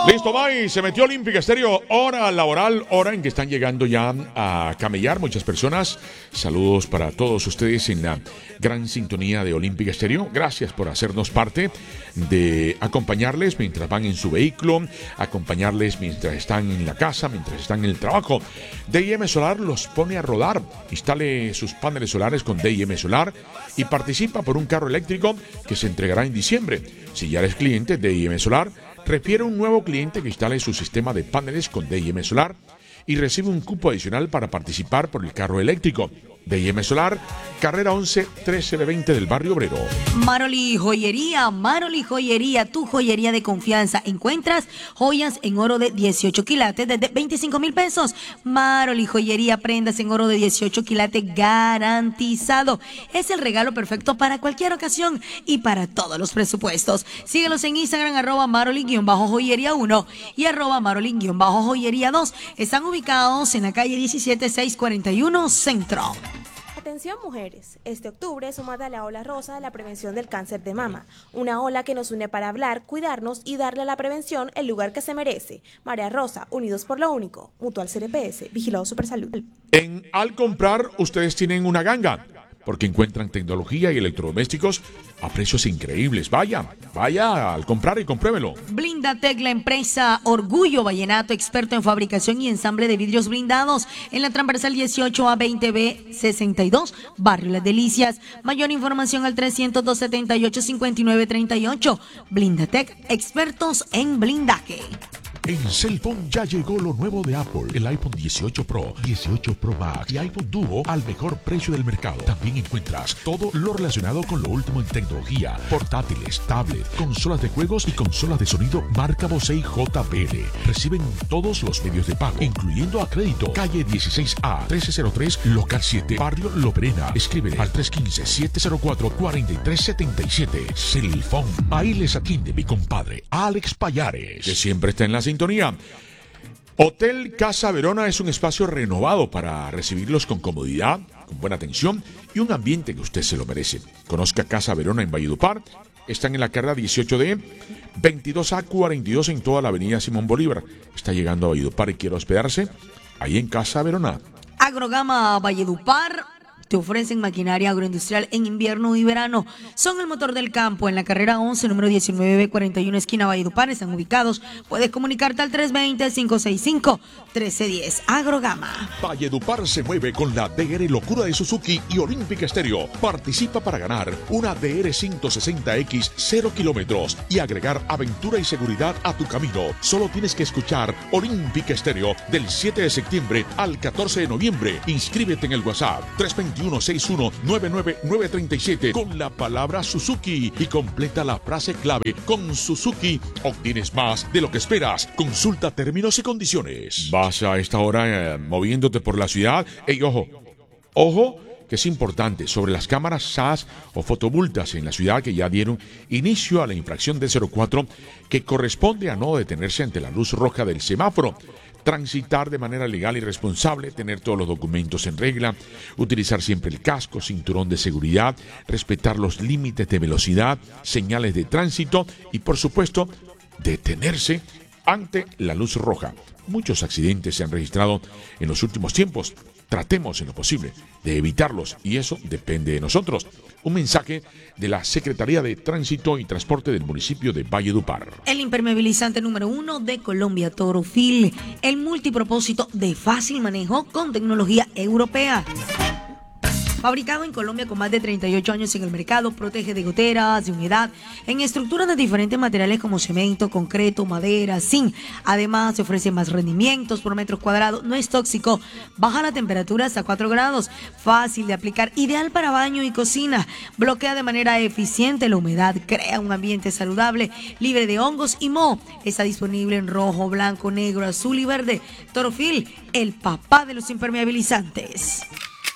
Listo, bye. Se metió Olímpica Estéreo. Hora laboral, hora en que están llegando ya a camellar muchas personas. Saludos para todos ustedes en la gran sintonía de Olímpica Estéreo. Gracias por hacernos parte de acompañarles mientras van en su vehículo, acompañarles mientras están en la casa, mientras están en el trabajo. DIM Solar los pone a rodar. Instale sus paneles solares con DIM Solar y participa por un carro eléctrico que se entregará en diciembre. Si ya eres cliente de DIM Solar, refiere a un nuevo cliente que instale su sistema de paneles con DIM Solar y recibe un cupo adicional para participar por el carro eléctrico. DIM Solar, carrera 11 13B20 del Barrio Obrero. Maroli Joyería, tu joyería de confianza. Encuentras joyas en oro de 18 quilates desde 25,000 pesos. Maroli Joyería, prendas en oro de 18 quilates garantizado. Es el regalo perfecto para cualquier ocasión y para todos los presupuestos. Síguelos en Instagram, @Maroli_joyería 1 y @Maroli_joyería 2. Están ubicados en la calle 17641 Centro. Atención mujeres, este octubre súmate a la ola rosa de la prevención del cáncer de mama, una ola que nos une para hablar, cuidarnos y darle a la prevención el lugar que se merece. Marea Rosa, unidos por lo único, Mutual CRPS, Vigilado Supersalud. Al comprar, ustedes tienen una ganga, porque encuentran tecnología y electrodomésticos a precios increíbles. Vaya al comprar y compruébelo. Blindatec, la empresa Orgullo Vallenato, experto en fabricación y ensamble de vidrios blindados, en la transversal 18 a 20B 62, Barrio Las Delicias. Mayor información al 300-278-5938. Blindatec, expertos en blindaje. En Cellphone ya llegó lo nuevo de Apple, el iPhone 18 Pro, 18 Pro Max y iPhone Duo al mejor precio del mercado. También encuentras todo lo relacionado con lo último en tecnología, portátiles, tablet, consolas de juegos y consolas de sonido marca Bose y JBL. Reciben todos los medios de pago, incluyendo a crédito. Calle 16A, 1303, local 7, Barrio Loperena. Escríbele al 315-704-4377. Cellphone. Ahí les atiende mi compadre Alex Payares, que siempre está en la sintonía. Hotel Casa Verona es un espacio renovado para recibirlos con comodidad, con buena atención y un ambiente que usted se lo merece. Conozca Casa Verona en Valledupar. Están en la carrera 18D, 22A42 en toda la avenida Simón Bolívar. Está llegando a Valledupar y quiere hospedarse ahí en Casa Verona. Agrogama Valledupar. Te ofrecen maquinaria agroindustrial en invierno y verano. Son el motor del campo. En la carrera 11, número 19B41, esquina Valledupar, están ubicados. Puedes comunicarte al 320-565-1310. Agrogama. Valledupar se mueve con la DR Locura de Suzuki y Olímpica Estéreo. Participa para ganar una DR 160X 0 kilómetros y agregar aventura y seguridad a tu camino. Solo tienes que escuchar Olímpica Estéreo del 7 de septiembre al 14 de noviembre. Inscríbete en el WhatsApp 321-61-99937 con la palabra Suzuki y completa la frase clave con Suzuki. Obtienes más de lo que esperas. Consulta términos y condiciones. Vas a esta hora moviéndote por la ciudad. ¡Ey, ojo! Que es importante, sobre las cámaras SAS o fotomultas en la ciudad que ya dieron inicio a la infracción de 04 que corresponde a no detenerse ante la luz roja del semáforo, transitar de manera legal y responsable, tener todos los documentos en regla, utilizar siempre el casco, cinturón de seguridad, respetar los límites de velocidad, señales de tránsito y, por supuesto, detenerse ante la luz roja. Muchos accidentes se han registrado en los últimos tiempos. Tratemos en lo posible de evitarlos y eso depende de nosotros. Un mensaje de la Secretaría de Tránsito y Transporte del municipio de Valledupar. El impermeabilizante número 1 de Colombia, Torofil. El multipropósito de fácil manejo con tecnología europea. Fabricado en Colombia con más de 38 años en el mercado, protege de goteras, de humedad, en estructuras de diferentes materiales como cemento, concreto, madera, zinc. Además, se ofrece más rendimientos por metro cuadrado, no es tóxico, baja la temperatura hasta 4 grados, fácil de aplicar, ideal para baño y cocina, bloquea de manera eficiente la humedad, crea un ambiente saludable, libre de hongos y moho. Está disponible en rojo, blanco, negro, azul y verde. Torofil, el papá de los impermeabilizantes.